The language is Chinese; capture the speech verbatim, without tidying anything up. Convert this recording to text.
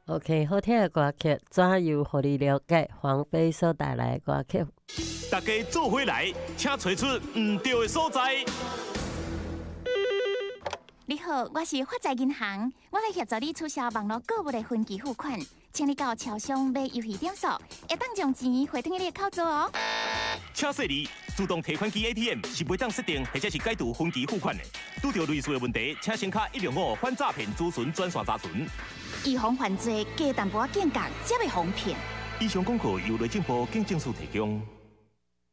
OK， 好听的歌曲，怎样互你了解黄飞所带来的歌曲？ 大家做伙来，请找出唔对的所在。 你好，我是发财银行，我来协助你促销网络购物的分期付款，请你到超商买游戏点数，会当将钱汇转去你的口座哦。 请说你自动提款机 A T M 是袂当设定或者是解除分期付款的。遇到类似的问题，请先卡一零五反诈骗咨询专线查询。 预防犯罪，加淡薄仔警觉，才袂防骗。 以上广告由内政部警政署提供。